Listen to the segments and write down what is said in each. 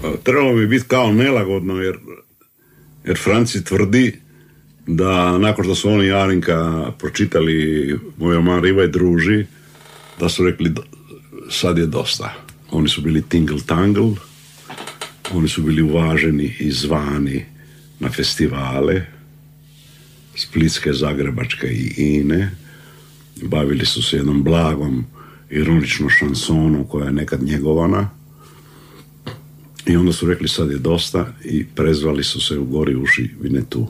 Trebalo bi biti kao nelagodno, jer Franci tvrdi da nakon što su oni i Arinka pročitali Moj roman Riva i druži, da su rekli sad je dosta. Oni su bili tingle tangle, oni su bili uvaženi i zvani na festivale splitske, zagrebačke i ine. Bavili su se jednom blagom, ironičnom šansonom koja je nekad njegovana. I onda su rekli sad je dosta i prezvali su se u Gori uši Vinetu.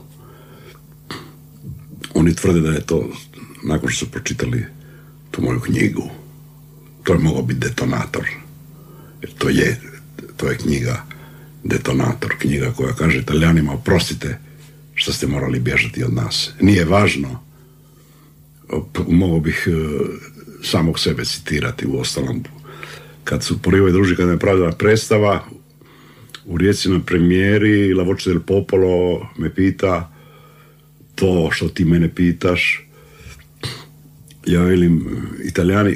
Oni tvrde da je to, nakon što su pročitali tu moju knjigu, to je mogao biti detonator. Jer to je knjiga detonator, knjiga koja kaže Italijanima oprostite što ste morali bježati od nas. Nije važno, mogao bih samog sebe citirati u ostalom. Kad su po Riva i druži, kad je pravila predstava, u Rijeci na premijeri La Voce del Popolo me pita to što ti mene pitaš. Ja velim, Italijani,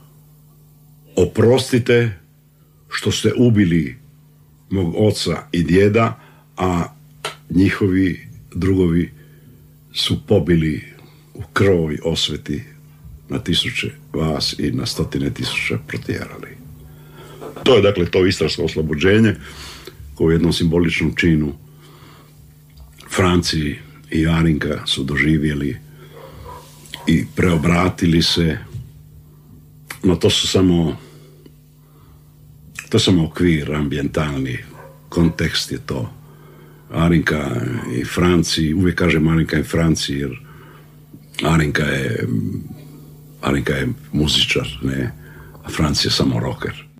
oprostite što ste ubili mog oca i djeda, a njihovi drugovi su pobili u krvavoj osveti na tisuće vas i na stotine tisuća protjerali. To je dakle to istarsko oslobođenje koje u jednom simboličnom činu Franci i Arinka su doživjeli i preobratili se, no to je samo okvir, ambijentalni kontekst je to. Arinka i Franci, uvijek kažem Arinka i Franci, jer Arinka je muzičar, ne, a Franci je samo rocker.